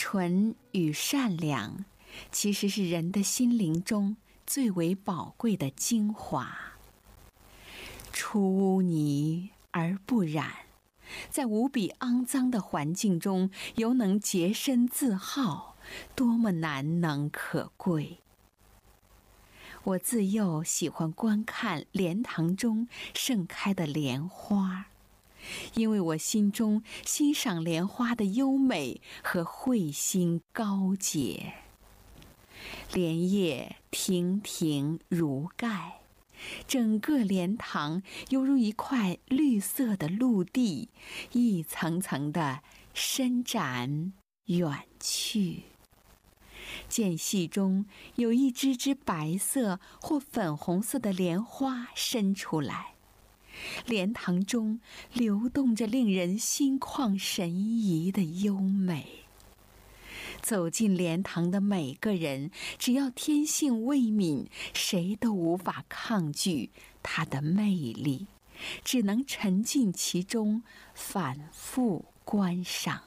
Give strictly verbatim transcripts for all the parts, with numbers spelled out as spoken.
纯与善良，其实是人的心灵中最为宝贵的精华。出污泥而不染，在无比肮脏的环境中，犹能洁身自好，多么难能可贵！我自幼喜欢观看莲塘中盛开的莲花，因为我心中欣赏莲花的优美和慧心高洁。莲叶亭亭如盖，整个莲塘犹如一块绿色的陆地，一层层地伸展远去。间隙中有一只只白色或粉红色的莲花伸出来，莲塘中流动着令人心旷神怡的优美。走进莲塘的每个人，只要天性未泯，谁都无法抗拒它的魅力，只能沉浸其中，反复观赏。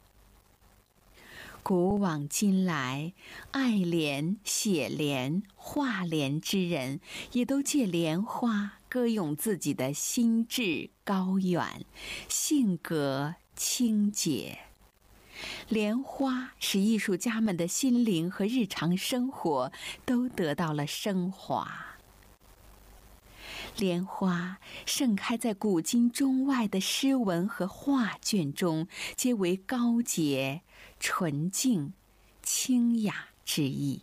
古往今来，爱莲、写莲、画莲之人，也都借莲花歌咏自己的心智高远，性格清洁。莲花使艺术家们的心灵和日常生活都得到了升华。莲花盛开在古今中外的诗文和画卷中，皆为高洁、纯净、清雅之意。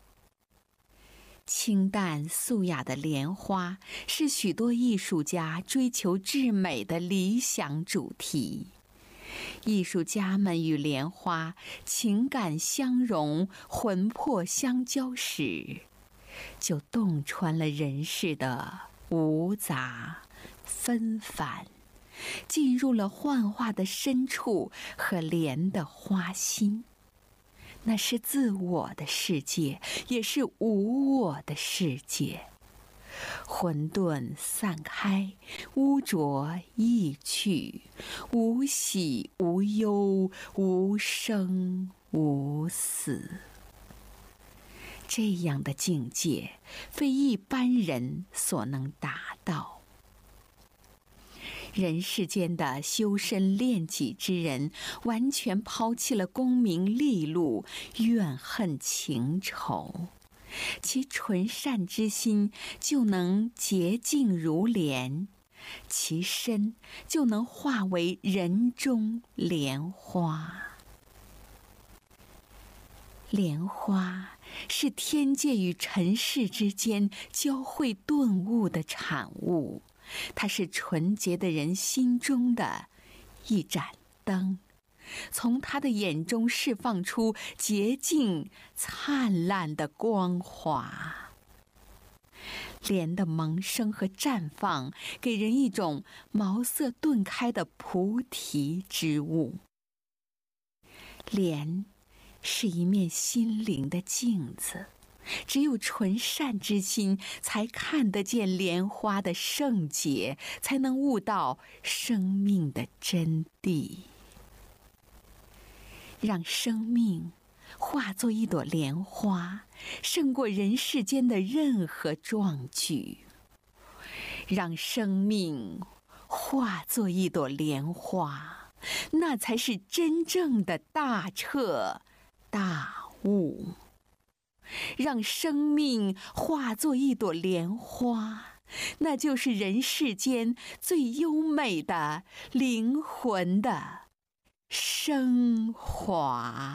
清淡素雅的莲花是许多艺术家追求至美的理想主题。艺术家们与莲花情感相融，魂魄相交时，就洞穿了人世的无杂纷繁，进入了幻化的深处和莲的花心。那是自我的世界，也是无我的世界。混沌散开，污浊易去，无喜无忧，无生无死。这样的境界，非一般人所能达到。人世间的修身练己之人，完全抛弃了功名利禄、怨恨情仇，其纯善之心就能洁净如莲，其身就能化为人中莲花。莲花是天界与尘世之间交汇顿悟的产物，它是纯洁的人心中的一盏灯，从他的眼中释放出洁净灿烂的光华。莲的萌生和绽放，给人一种茅塞顿开的菩提之悟。莲是一面心灵的镜子，只有纯善之心，才看得见莲花的圣洁，才能悟到生命的真谛。让生命化作一朵莲花，胜过人世间的任何壮举。让生命化作一朵莲花，那才是真正的大彻大悟。让生命化作一朵莲花，那就是人世间最优美的灵魂的升华。